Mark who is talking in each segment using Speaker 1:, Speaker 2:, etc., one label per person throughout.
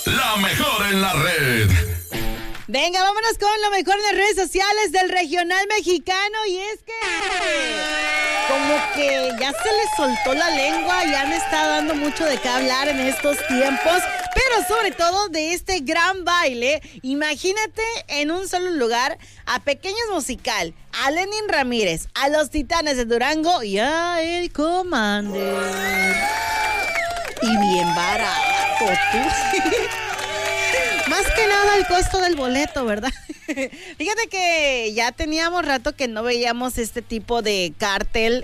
Speaker 1: La mejor en la red.
Speaker 2: Venga, vámonos con lo mejor de redes sociales del regional mexicano. Y es que como que ya se les soltó la lengua y han estado dando mucho de qué hablar en estos tiempos. Pero sobre todo de este gran baile. Imagínate en un solo lugar a Pequeños Musical, a Lenin Ramírez, a los Titanes de Durango y a El Commander. Y bien barato, tú. Más que nada el costo del boleto, ¿verdad? Fíjate que ya teníamos rato que no veíamos este tipo de cártel,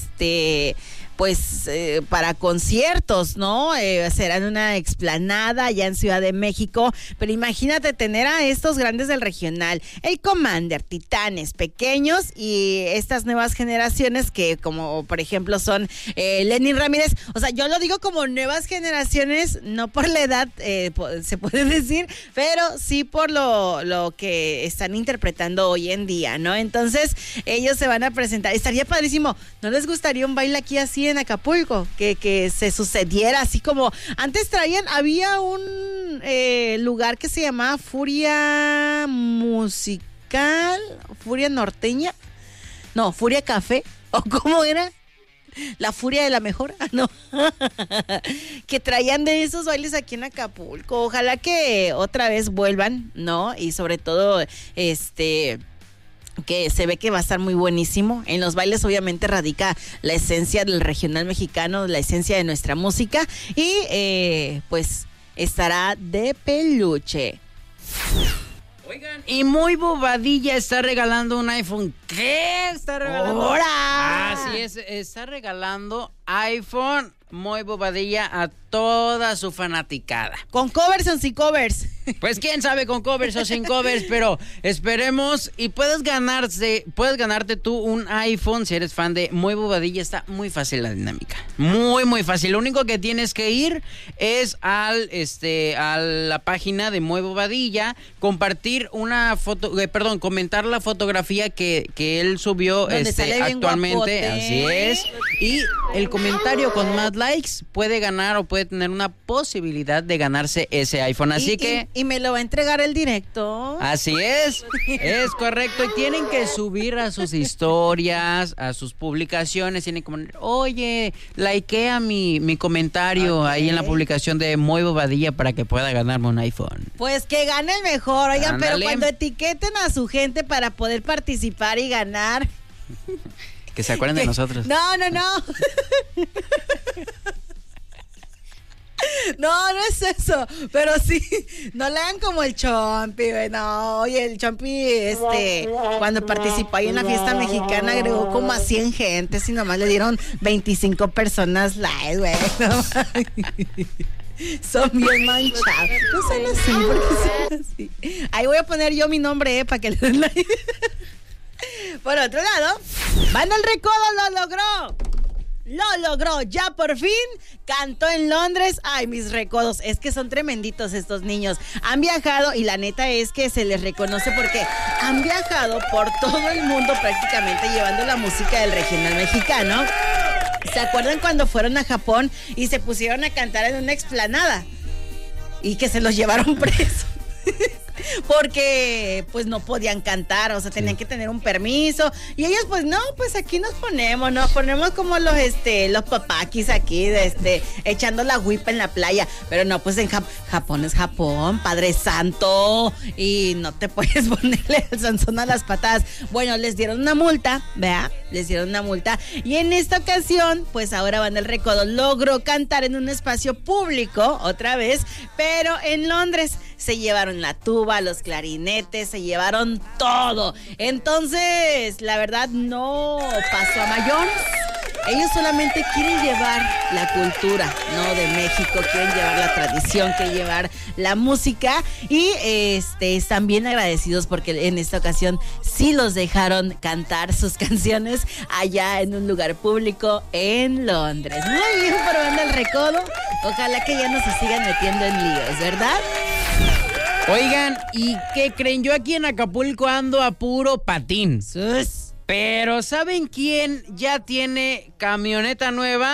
Speaker 2: para conciertos, ¿no? Será en una explanada allá en Ciudad de México, pero imagínate tener a estos grandes del regional, el Commander, Titanes, Pequeños y estas nuevas generaciones que como por ejemplo son Lenin Ramírez. O sea, yo lo digo como nuevas generaciones, no por la edad, se puede decir, pero sí por lo que están interpretando hoy en día, ¿no? Entonces, ellos se van a presentar. Estaría padrísimo. ¿No les gustaría un baile aquí así en Acapulco? Que se sucediera así como antes había un lugar que se llamaba Furia Musical, Furia Norteña, no, Furia Café, o cómo era, la Furia de la Mejor, no, que traían de esos bailes aquí en Acapulco. Ojalá que otra vez vuelvan, ¿no? Y sobre todo, que se ve que va a estar muy buenísimo. En los bailes obviamente radica la esencia del regional mexicano, la esencia de nuestra música y pues estará de peluche.
Speaker 3: Oigan, y Muy Bobadilla está regalando un iPhone. ¿Qué? Está regalando.
Speaker 2: ¡Hora!
Speaker 3: Así es, está regalando iPhone Muy Bobadilla a toda su fanaticada.
Speaker 2: ¿Con covers o sin covers?
Speaker 3: Pues quién sabe, con covers o sin covers, pero esperemos y puedes ganarte tú un iPhone si eres fan de Muy Bobadilla. Está muy fácil la dinámica, muy muy fácil. Lo único que tienes que ir es a la página de Muy Bobadilla, compartir una foto, comentar la fotografía que él subió actualmente, así es, y el comentario con más likes puede ganar o puede tener una posibilidad de ganarse ese iPhone, así que...
Speaker 2: Y me lo va a entregar el directo.
Speaker 3: Así es correcto, y tienen que subir a sus historias, a sus publicaciones, tienen que poner, oye, likea mi comentario ahí en la publicación de Muy Bobadilla para que pueda ganarme un iPhone.
Speaker 2: Pues que gane el mejor, oigan,
Speaker 3: Ándale.
Speaker 2: pero cuando etiqueten a su gente para poder participar y ganar...
Speaker 3: Que se acuerden de nosotros.
Speaker 2: No. No es eso, pero sí, no le hagan como el Chompi, güey, no, oye, el Chompi, cuando participó ahí en la fiesta mexicana agregó como a 100 gentes y nomás le dieron 25 personas likes, güey, no. Son bien manchados, no son así, porque son así. Ahí voy a poner yo mi nombre, para que le den like. Por otro lado, Banda El Recodo lo logró, ya por fin cantó en Londres. Ay, mis recodos, es que son tremenditos estos niños. Han viajado y la neta es que se les reconoce porque han viajado por todo el mundo prácticamente llevando la música del regional mexicano. ¿Se acuerdan cuando fueron a Japón y se pusieron a cantar en una explanada? Y que se los llevaron presos. Porque pues no podían cantar, o sea, tenían que tener un permiso y ellos pues no, pues aquí nos ponemos como los papaquis aquí echando la huipa en la playa, pero no, pues en Japón es Japón, Padre Santo, y no te puedes ponerle el Sansón a las patadas. Bueno, les dieron una multa, ¿verdad? Y en esta ocasión, pues ahora Banda El Recodo logró cantar en un espacio público otra vez, pero en Londres. Se llevaron la tuba, los clarinetes, se llevaron todo. Entonces, la verdad, no pasó a mayores. Ellos solamente quieren llevar la cultura, ¿no? De México, quieren llevar la tradición, quieren llevar la música y están bien agradecidos porque en esta ocasión sí los dejaron cantar sus canciones allá en un lugar público en Londres. Muy bien por Banda El Recodo. Ojalá que ya no se sigan metiendo en líos, ¿verdad?
Speaker 3: Oigan, ¿y qué creen? Yo aquí en Acapulco ando a puro patín. Pero ¿saben quién ya tiene camioneta nueva?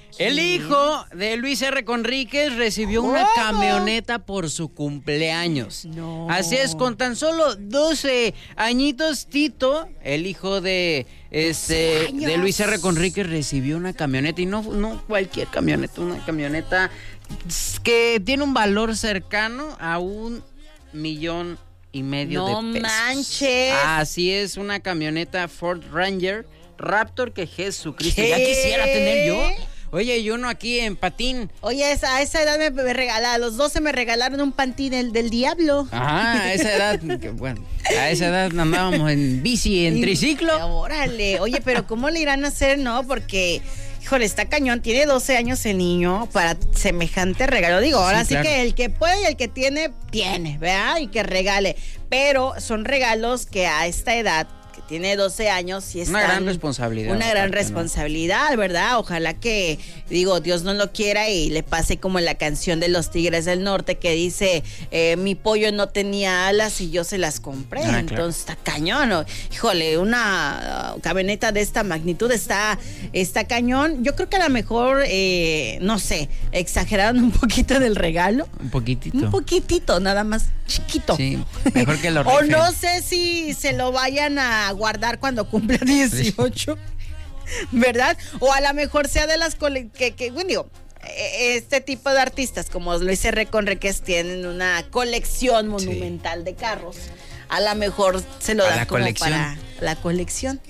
Speaker 3: El hijo de Luis R. Conríquez recibió una camioneta por su cumpleaños.
Speaker 2: No.
Speaker 3: Así es, con tan solo 12 añitos, Tito, el hijo de Luis R. Conríquez, recibió una camioneta. Y no cualquier camioneta, una camioneta que tiene un valor cercano a $1.5 million de pesos.
Speaker 2: No manches.
Speaker 3: Así es, una camioneta Ford Ranger Raptor que Jesucristo. Ya quisiera tener yo. Oye, y uno aquí en patín.
Speaker 2: Oye, a esa edad me regalaron, a los 12 me regalaron un patín del diablo.
Speaker 3: Ajá, a esa edad, a esa edad andábamos en bici, en triciclo.
Speaker 2: Órale, oye, pero ¿cómo le irán a hacer, no? Porque, híjole, está cañón, tiene 12 años el niño para semejante regalo. Digo, ahora sí, claro, que el que puede y el que tiene, ¿verdad? Y que regale. Pero son regalos que a esta edad, tiene 12 años y es
Speaker 3: una gran responsabilidad.
Speaker 2: Una gran responsabilidad, ¿no? ¿Verdad? Ojalá que, digo, Dios no lo quiera y le pase como en la canción de los Tigres del Norte que dice, mi pollo no tenía alas y yo se las compré. Entonces claro, está cañón, ¿no? Híjole, una camioneta de esta magnitud está cañón. Yo creo que a lo mejor, no sé, exageraron un poquito del regalo.
Speaker 3: Un poquitito.
Speaker 2: Un poquitito, nada más chiquito.
Speaker 3: Sí, mejor que lo rifen.
Speaker 2: O no sé si se lo vayan a guardar cuando cumpla 18, ¿verdad? O a lo mejor sea de las digo, este tipo de artistas como Luis R. Conríquez tienen una colección monumental de carros. A lo mejor se lo dan como para la colección.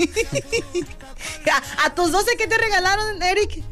Speaker 2: ¿A tus 12 qué te regalaron, Eric?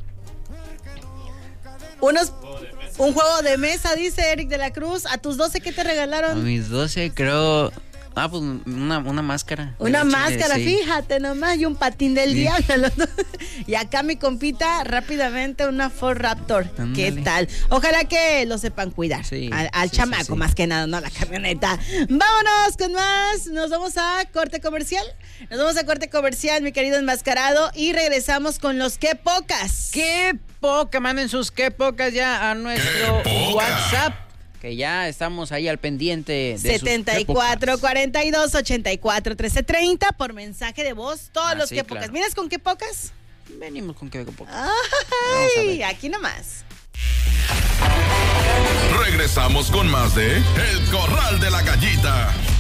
Speaker 2: Un juego de mesa, dice Eric de la Cruz. ¿A tus 12 qué te regalaron?
Speaker 3: A mis 12 creo... pues una máscara.
Speaker 2: Una máscara, sí. Fíjate nomás, y un patín del diablo. Y acá mi compita, rápidamente, una Ford Raptor. Ándale. ¿Qué tal? Ojalá que lo sepan cuidar. Sí, al chamaco, más que nada, no a la camioneta. Vámonos con más. Nos vamos a corte comercial. Mi querido enmascarado. Y regresamos con los qué pocas.
Speaker 3: ¡Qué poca! Manden sus qué pocas ya a nuestro WhatsApp, que ya estamos ahí al pendiente de
Speaker 2: 74 42 84 13 30 por mensaje de voz. Todos los que pocas. ¿Vienes con qué pocas?
Speaker 3: Venimos con qué pocas.
Speaker 2: Ay, aquí nomás.
Speaker 1: Regresamos con más de El Corral de la Gallita.